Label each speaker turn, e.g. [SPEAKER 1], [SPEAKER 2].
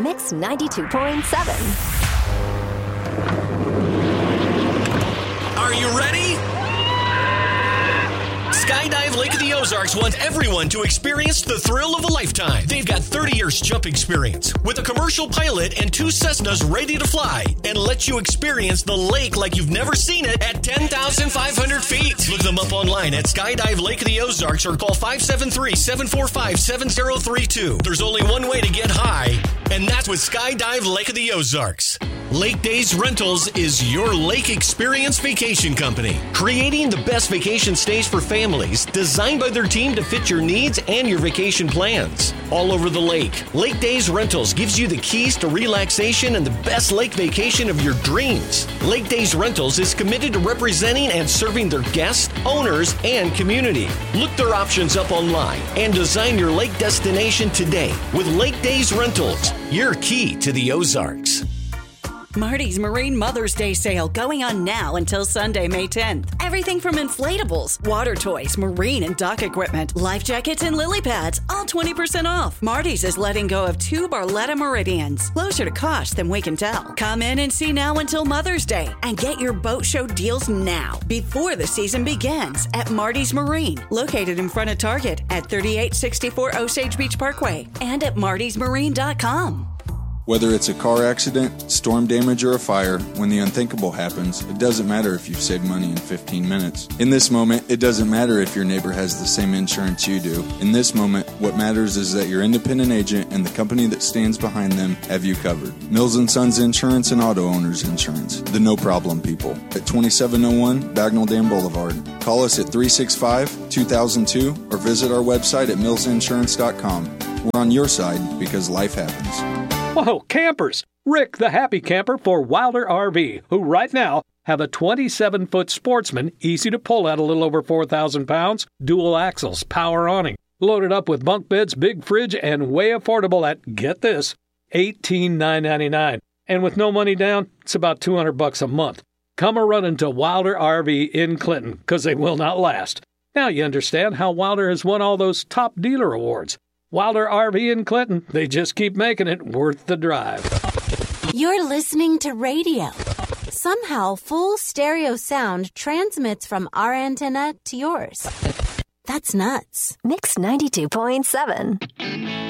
[SPEAKER 1] Mix 92.7.
[SPEAKER 2] Are you ready? Skydive Lake of the Ozarks wants everyone to experience the thrill of a lifetime. They've got 30 years jump experience with a commercial pilot and 2 Cessnas ready to fly and let you experience the lake like you've never seen it at 10,500 feet. Look them up online at Skydive Lake of the Ozarks or call 573-745-7032. There's only one way to get high, and that's with Skydive Lake of the Ozarks. Lake Days Rentals is your lake experience vacation company, creating the best vacation stays for families, designed by their team to fit your needs and your vacation plans. All over the lake, Lake Days Rentals gives you the keys to relaxation and the best lake vacation of your dreams. Lake Days Rentals is committed to representing and serving their guests, owners, and community. Look their options up online and design your lake destination today with Lake Days Rentals, your key to the Ozarks.
[SPEAKER 3] Marty's Marine Mother's Day sale going on now until Sunday, May 10th. Everything from inflatables, water toys, marine and dock equipment, life jackets, and lily pads, all 20% off. Marty's is letting go of 2 Barletta Meridians, closer to cost than we can tell. Come in and see now until Mother's Day and get your boat show deals now before the season begins at Marty's Marine, located in front of Target at 3864 Osage Beach Parkway and at martysmarine.com.
[SPEAKER 4] Whether it's a car accident, storm damage, or a fire, when the unthinkable happens, it doesn't matter if you've saved money in 15 minutes. In this moment, it doesn't matter if your neighbor has the same insurance you do. In this moment, what matters is that your independent agent and the company that stands behind them have you covered. Mills & Sons Insurance and Auto Owners Insurance. The no-problem people. At 2701 Bagnell Dam Boulevard. Call us at 365-2002 or visit our website at millsinsurance.com. We're on your side because life happens.
[SPEAKER 5] Whoa, campers! Rick, the happy camper for Wilder RV, who right now have a 27-foot Sportsman, easy to pull at a little over 4,000 pounds, dual axles, power awning, loaded up with bunk beds, big fridge, and way affordable at, get this, $18,999. And with no money down, it's about $200 a month. Come a running to Wilder RV in Clinton, because they will not last. Now you understand how Wilder has won all those top dealer awards. Wilder RV in Clinton, they just keep making it worth the drive.
[SPEAKER 6] You're listening to radio. Somehow, full stereo sound transmits from our antenna to yours. That's nuts.
[SPEAKER 1] Mix 92.7.